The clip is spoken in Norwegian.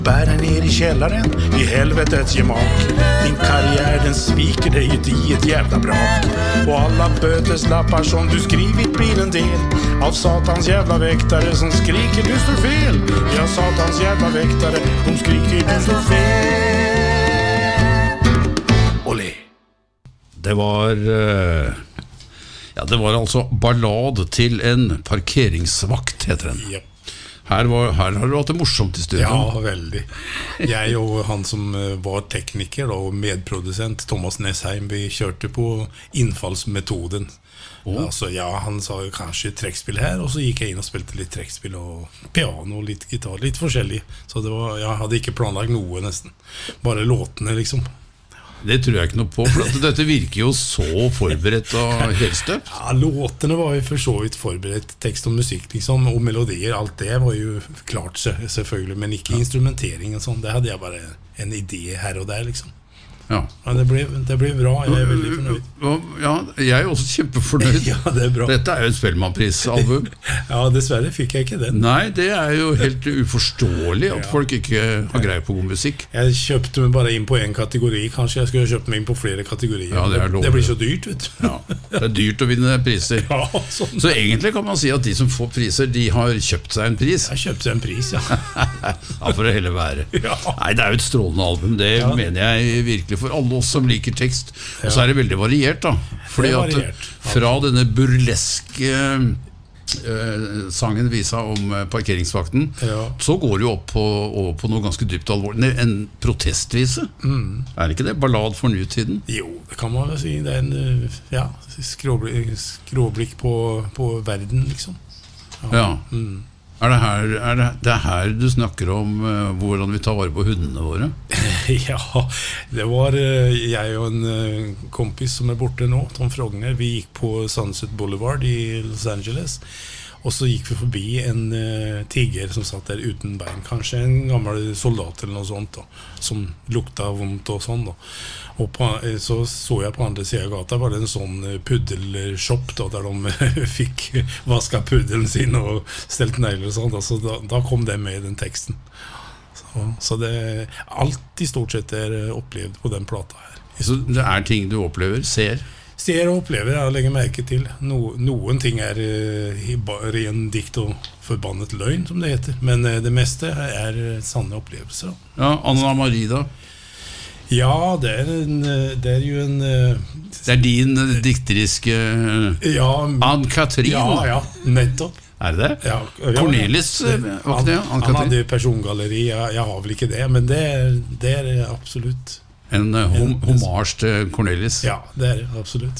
Bära ner i källaren, i helvetets gemak. Din karriär den sviker dig ut i ett jävla brak. Och alla böteslappar som du skrivit blir en del av satans jävla väktare som skriker du står fel. Ja, satans jävla väktare, de skriker du står fel. Olé. Det var det var altså ballad til en parkeringsvakt, heter den. Yep. Her har du hatt det morsomt i studio. Ja, veldig. Jeg og han som var tekniker da, og medprodusent, Thomas Nesheim, vi kjørte på innfallsmetoden. Altså, ja, han sa jo kanskje trekkspill her, og så gikk jeg inn og spilte litt trekkspill og piano og litt gitar, litt forskjellig. Så det var, jeg hadde ikke planlagt noe nesten. Bare låtene liksom. Det tror jeg ikke noe på, for dette virker jo så forberedt og helstøpt. Ja, låtene var jo for så vidt forberedt, tekst og musikk liksom, og melodier, alt det var jo klart selvfølgelig, men ikke instrumentering og sånn, det hadde jeg bare en idé her og der liksom. Ja. Ja, det ble bra, jeg er veldig fornøyd. Ja, jeg er også kjempefornøyd. Ja, det er bra. Dette er jo et Spellemannpris-album. Ja, dessverre fikk jeg ikke den. Nei, det er jo helt uforståelig at folk ikke har greie på god musikk. Jeg kjøpte meg bare inn på en kategori, kanskje jeg skulle kjøpt meg inn på flere kategorier. Ja, det blir så dyrt, vet du. Ja, det er dyrt å vinne priser. Ja, sånn. Så egentlig kan man si at de som får priser, de har kjøpt seg en pris. Jeg kjøpte en pris, ja. Ja, for å heller være. Ja. Nei, det er jo et strålende album, det mener jeg virkelig for alle oss som liker tekst. Og så er det veldig variert da. Fordi at fra denne burleske sangen visa om parkeringsvakten, så går det jo opp på noe ganske dypt alvorlig. En protestvise. Er det ikke det? Ballad for nutiden? Jo, det kan man vel si. Det er en skråblikk på verden, liksom. Ja. Er det her du snakker om hvordan vi tar vare på hundene våre? Ja, det var jeg og en kompis som er borte nå, Tom Frogner. Vi gikk på Sunset Boulevard i Los Angeles, og så gikk vi forbi en tiger som satt der uten bein, kanskje en gammel soldat eller noe sånt da, som lukta vondt og sånn da. Og så jeg på andre siden av gata var det en sånn puddelshop da, der de fikk vasket puddelen sin og stelt negler og sånt, så da kom det med i den teksten. Så det alt i stort sett er opplevd på den plata her. Så det er ting du opplever, ser og opplever, jeg legger merke til. Noen ting er ren dikt og forbannet løgn, som det heter, men det meste er sanne opplevelser. Ja, Anna Marie da? Ja, det er jo en det er din dikteriske Ann-Katrin. Ja, nettopp. Er det det? Ja, Cornelis var det, han hadde persongalleri, jeg har vel ikke det, men det er absolutt en hommage til Cornelis. Ja, det er absolutt.